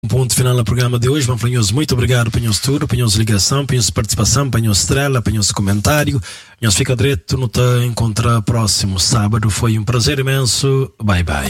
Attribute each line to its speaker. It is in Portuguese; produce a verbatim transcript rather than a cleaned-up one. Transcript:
Speaker 1: Um ponto final no programa de hoje. Manfranhoso, muito obrigado por nosso tour, por nossa ligação, por nossa participação, por nossa estrela, por nosso comentário. Nós fica direto no te encontrar próximo sábado. Foi um prazer imenso. Bye bye.